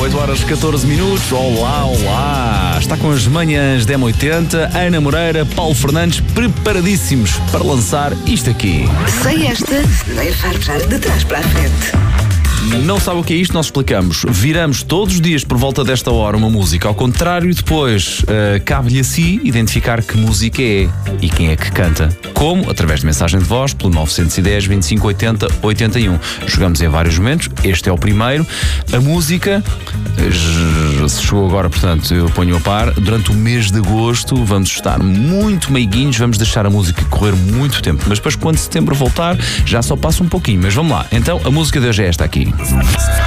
8 horas 14 minutos. Olá, olá. Está com as manhãs da M80, Ana Moreira, Paulo Fernandes, preparadíssimos para lançar isto aqui. Sei esta, nem farpar de trás para a frente. Não sabe o que é isto? Nós explicamos. Viramos todos os dias por volta desta hora uma música ao contrário e depois cabe-lhe a si identificar que música é e quem é que canta. Como? Através de mensagem de voz pelo 910 25 80 81. Jogamos em vários momentos. Este é o primeiro. A música chegou agora, portanto, eu ponho a par. Durante o mês de agosto vamos estar muito meiguinhos, vamos deixar a música correr muito tempo. Mas depois, quando setembro voltar, já só passa um pouquinho. Mas vamos lá. Então, a música de hoje é esta aqui.